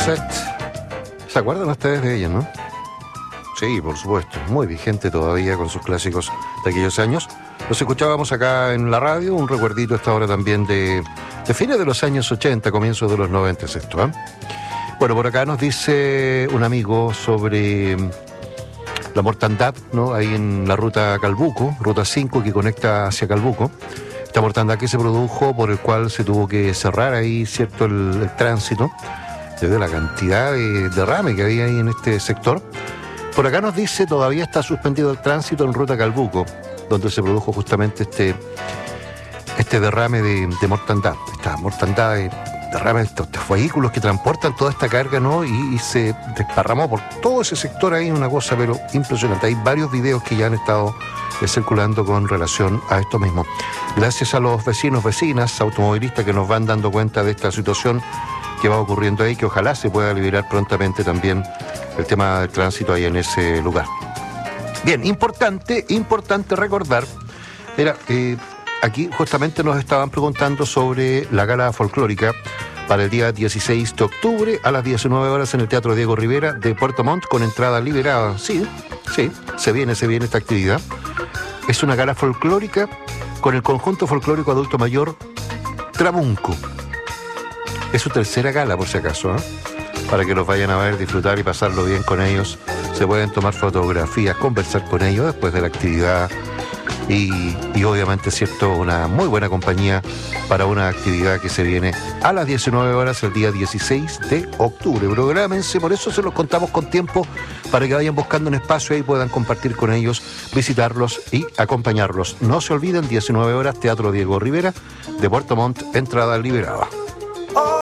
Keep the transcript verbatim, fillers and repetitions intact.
Set. ¿Se acuerdan ustedes de ella, no? Sí, por supuesto, muy vigente todavía con sus clásicos de aquellos años. Los escuchábamos acá en la radio, un recuerdito a esta hora también de, de fines de los años ochenta, comienzos de los noventa, esto, ¿eh? Bueno, por acá nos dice un amigo sobre la mortandad, ¿no? Ahí en la ruta Calbuco, ruta cinco que conecta hacia Calbuco. Esta mortandad que se produjo, por el cual se tuvo que cerrar ahí, ¿cierto?, el, el tránsito, desde la cantidad de derrame que había ahí en este sector. Por acá nos dice, todavía está suspendido el tránsito en ruta Calbuco, donde se produjo justamente este, este derrame de, de mortandad, esta mortandad de derrame de estos, estos vehículos que transportan toda esta carga, ¿no? Y, y se desparramó por todo ese sector ahí, una cosa pero impresionante. Hay varios videos que ya han estado eh, circulando con relación a esto mismo. Gracias a los vecinos, vecinas, automovilistas que nos van dando cuenta de esta situación que va ocurriendo ahí, que ojalá se pueda liberar prontamente también el tema del tránsito ahí en ese lugar. Bien, importante, importante recordar, mira, eh, aquí justamente nos estaban preguntando sobre la gala folclórica para el día dieciséis de octubre a las diecinueve horas en el Teatro Diego Rivera de Puerto Montt con entrada liberada. Sí, sí, se viene, se viene esta actividad. Es una gala folclórica con el conjunto folclórico adulto mayor Trabunco. Es su tercera gala, por si acaso, ¿eh? Para que los vayan a ver, disfrutar y pasarlo bien con ellos. Se pueden tomar fotografías, conversar con ellos después de la actividad y, y obviamente, cierto, una muy buena compañía para una actividad que se viene a las diecinueve horas el día dieciséis de octubre. Prográmense, por eso se los contamos con tiempo para que vayan buscando un espacio y puedan compartir con ellos, visitarlos y acompañarlos. No se olviden, diecinueve horas, Teatro Diego Rivera de Puerto Montt, entrada liberada.